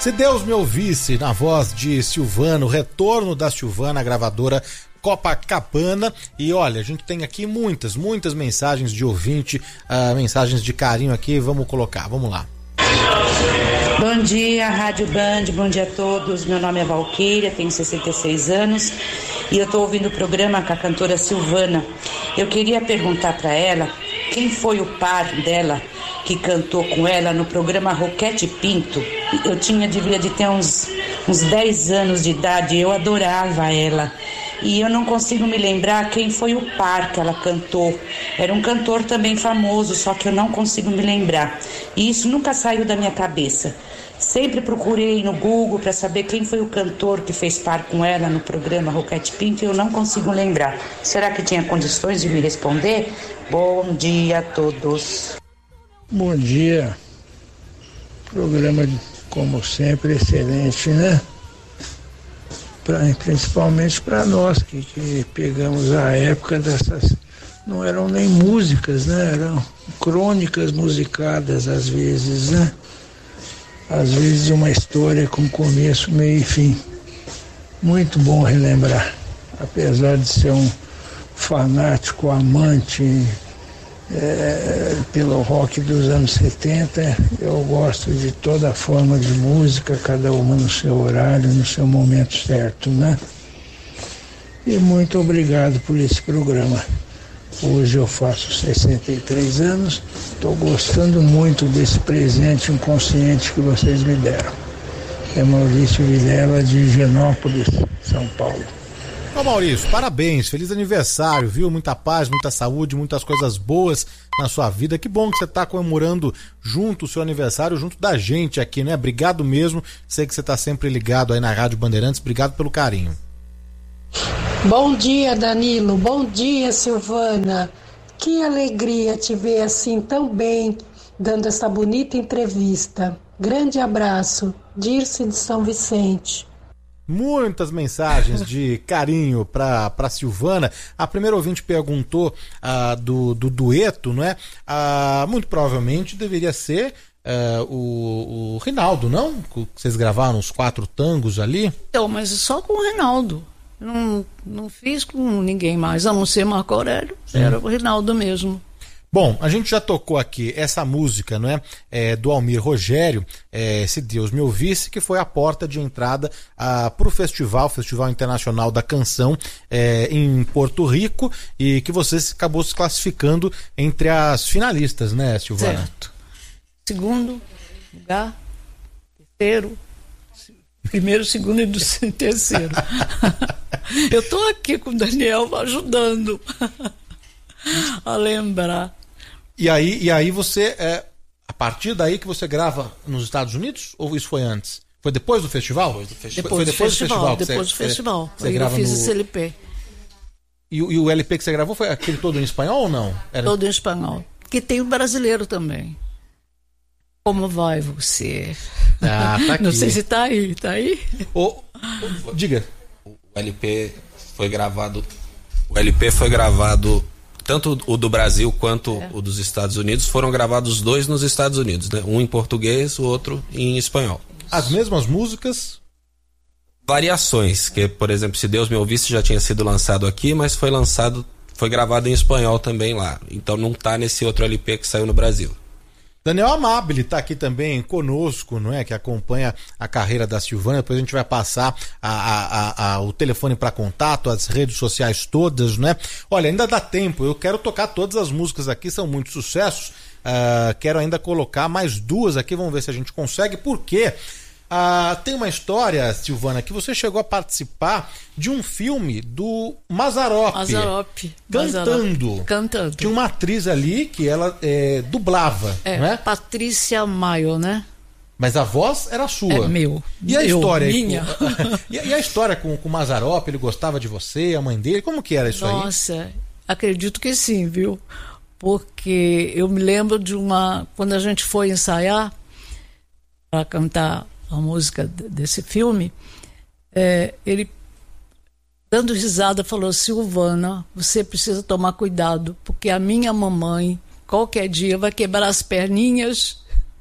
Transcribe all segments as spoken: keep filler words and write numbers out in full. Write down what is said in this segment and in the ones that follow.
Se Deus me ouvisse, na voz de Silvana, o retorno da Silvana, a gravadora Copacabana. E olha, a gente tem aqui muitas, muitas mensagens de ouvinte, uh, mensagens de carinho aqui, vamos colocar, vamos lá. Bom dia, Rádio Band, bom dia a todos. Meu nome é Valquíria, tenho sessenta e seis anos e eu estou ouvindo o programa com a cantora Silvana. Eu queria perguntar para ela quem foi o par dela que cantou com ela no programa Roquete Pinto. Eu tinha, devia de ter uns, uns dez anos de idade, eu adorava ela. E eu não consigo me lembrar quem foi o par que ela cantou. Era um cantor também famoso, só que eu não consigo me lembrar. E isso nunca saiu da minha cabeça. Sempre procurei no Google para saber quem foi o cantor que fez par com ela no programa Roquete Pinto e eu não consigo lembrar. Será que tinha condições de me responder? Bom dia a todos. Bom dia. Programa, como sempre, excelente, né? Pra, principalmente para nós que, que pegamos a época dessas, não eram nem músicas, né? Eram crônicas musicadas às vezes, né? Às vezes uma história com começo, meio e fim. Muito bom relembrar, apesar de ser um fanático, amante é, pelo rock dos anos setenta, eu gosto de toda forma de música, cada uma no seu horário, no seu momento certo, né? E muito obrigado por esse programa. Hoje eu faço sessenta e três anos, estou gostando muito desse presente inconsciente que vocês me deram. É Maurício Vilela, de Higienópolis, São Paulo. Ô Maurício, parabéns, feliz aniversário, viu? Muita paz, muita saúde, muitas coisas boas na sua vida. Que bom que você está comemorando junto o seu aniversário, junto da gente aqui, né? Obrigado mesmo, sei que você está sempre ligado aí na Rádio Bandeirantes, obrigado pelo carinho. Bom dia, Danilo, bom dia, Silvana. Que alegria te ver assim tão bem, dando essa bonita entrevista. Grande abraço, Dirce de São Vicente. Muitas mensagens de carinho para para Silvana. A primeira ouvinte perguntou ah, do, do dueto, não é? Ah, muito provavelmente deveria ser ah, o, o Rinaldo, não? Vocês gravaram os quatro tangos ali? Então, mas só com o Rinaldo. Não, não fiz com ninguém mais, a não ser Marco Aurélio. Sim. Era o Rinaldo mesmo. Bom, a gente já tocou aqui essa música, não é? É, do Almir Rogério, é, Se Deus Me Ouvisse, que foi a porta de entrada para o festival, Festival Internacional da Canção, é, em Porto Rico, e que você acabou se classificando entre as finalistas, né, Silvana? Certo. Segundo lugar, terceiro, primeiro, segundo e terceiro. Eu estou aqui com o Daniel ajudando a lembrar. E aí, e aí você, é, a partir daí que você grava nos Estados Unidos? Ou isso foi antes? Foi depois do festival? Depois do festival. Depois, foi depois do festival. Do festival depois você, do festival. Você, você eu grava fiz no... esse L P. E, e o L P que você gravou foi aquele todo em espanhol ou não? Era... Todo em espanhol. Que tem o brasileiro também. Como vai você? Ah, tá aqui. Não sei se tá aí, tá aí? Oh, oh, diga. O L P foi gravado. O L P foi gravado. Tanto o do Brasil quanto é. o dos Estados Unidos foram gravados dois nos Estados Unidos, né? Um em português, o outro em espanhol. As mesmas músicas? Variações, que, por exemplo, Se Deus Me Ouvisse já tinha sido lançado aqui, mas foi lançado, foi gravado em espanhol também lá. Então não tá nesse outro L P que saiu no Brasil. Daniel Amabile está aqui também conosco, não é? Que acompanha a carreira da Silvana. Depois a gente vai passar a, a, a, o telefone para contato, as redes sociais todas, não é? Olha, ainda dá tempo. Eu quero tocar todas as músicas aqui, são muitos sucessos. Uh, quero ainda colocar mais duas aqui, vamos ver se a gente consegue. Por quê? Ah, tem uma história, Silvana, que você chegou a participar de um filme do Mazzaropi. Mazzaropi. Cantando. Mazzaropi. Cantando. Tinha uma atriz ali que ela é, dublava, é, não é? Patrícia Maio, né? Mas a voz era sua. É meu. E a meu, história? Minha. e, e a história com, com o Mazzaropi? Ele gostava de você, a mãe dele? Como que era isso? Nossa, aí? Nossa, acredito que sim, viu? Porque eu me lembro de uma... Quando a gente foi ensaiar para cantar a música desse filme, é, ele, dando risada, falou: Silvana, você precisa tomar cuidado, porque a minha mamãe qualquer dia vai quebrar as perninhas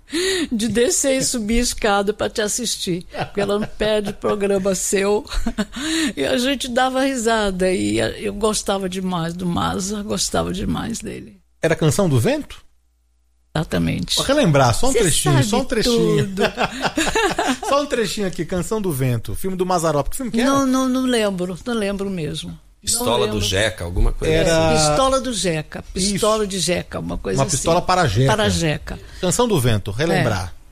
de descer e subir a escada para te assistir, porque ela não perde programa seu. E a gente dava risada, e eu gostava demais do Maza, gostava demais dele. Era Canção do Vento? Exatamente. Vou relembrar, só um Você trechinho, sabe só um trechinho. tudo. Só um trechinho aqui, Canção do Vento, filme do Mazzaropi. Que filme que era? Não, não, não lembro, não lembro mesmo. Pistola do Jeca, alguma coisa Era... assim. Pistola do Jeca, pistola Isso. de Jeca, uma coisa Uma assim. pistola para Jeca. Para Jeca. Canção do Vento, relembrar. É.